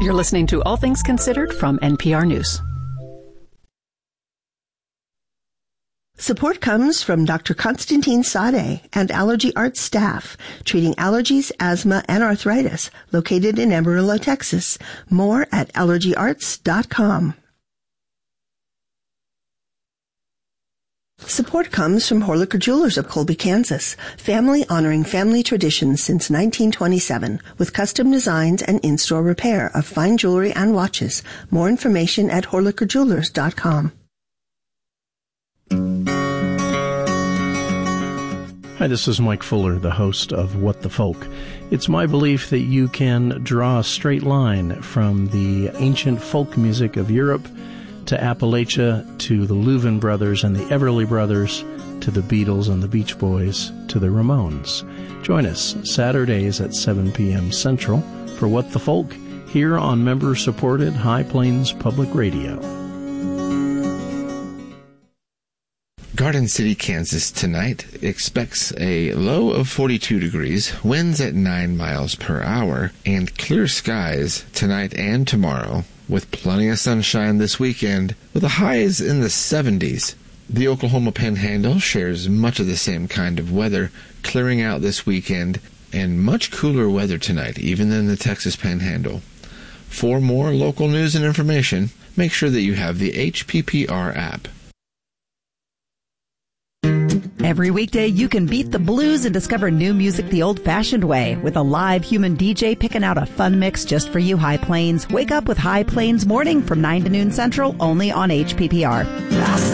You're listening to All Things Considered from NPR News. Support comes from Dr. Constantine Sade and Allergy Arts staff, treating allergies, asthma, and arthritis, located in Amarillo, Texas. More at allergyarts.com. Support comes from Horlicker Jewelers of Colby, Kansas, family honoring family traditions since 1927, with custom designs and in-store repair of fine jewelry and watches. More information at horlickerjewelers.com. Hi, this is Mike Fuller, the host of What the Folk. It's my belief that you can draw a straight line from the ancient folk music of Europe to Appalachia, to the Louvin Brothers and the Everly Brothers, to the Beatles and the Beach Boys, to the Ramones. Join us Saturdays at 7 p.m. Central for What the Folk here on member-supported High Plains Public Radio. Garden City, Kansas tonight expects a low of 42 degrees, winds at 9 miles per hour, and clear skies tonight and tomorrow, with plenty of sunshine this weekend, with the highs in the 70s. The Oklahoma Panhandle shares much of the same kind of weather, clearing out this weekend, and much cooler weather tonight, even than the Texas Panhandle. For more local news and information, make sure that you have the HPPR app. Every weekday, you can beat the blues and discover new music the old-fashioned way with a live human DJ picking out a fun mix just for you, High Plains. Wake up with High Plains Morning from 9 to noon Central, only on HPPR.